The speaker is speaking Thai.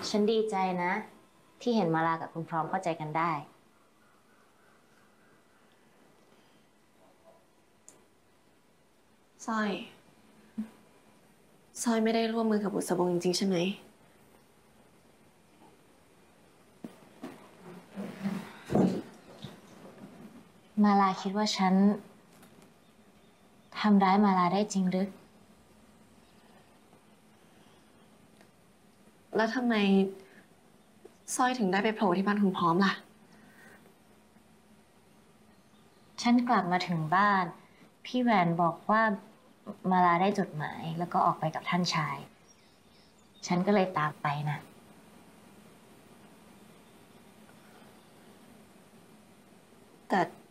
ฉันดีใจนะที่เห็นมาลากับคุณพร้อมเข้าใจกันได้สร้อยไม่ได้ร่วมมือกับบุษบงจริงๆใช่ไหมมาลาคิดว่าฉันทำร้ายมาลาได้จริงหรือแล้วทำไมสร้อยถึงได้ไปโผล่ที่บ้านคุณพร้อมล่ะฉันกลับมาถึงบ้านพี่แหวนบอกว่ามาลาได้จดหมายแล้วก็ออกไปกับท่านชายฉันก็เลยตามไปนะแต่